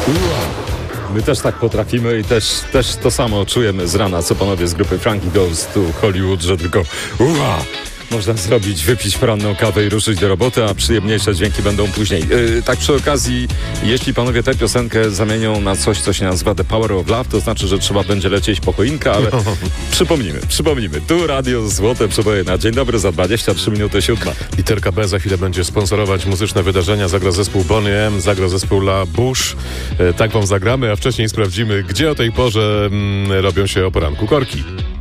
My też tak potrafimy i też to samo czujemy z rana, co panowie z grupy Frankie Goes to Hollywood, że tylko można zrobić, wypić poranną kawę i ruszyć do roboty, a przyjemniejsze dźwięki będą później. Tak przy okazji, jeśli panowie tę piosenkę zamienią na coś, co się nazywa The Power of Love, to znaczy, że trzeba będzie lecieć po choinkę, ale przypomnimy. Tu Radio Złote Przeboje na dzień dobry za 23 minuty 7. Literka B za chwilę będzie sponsorować muzyczne wydarzenia. Zagra zespół Bonnie M, zagra zespół La Bouche. Tak wam zagramy, a wcześniej sprawdzimy, gdzie o tej porze robią się o poranku korki.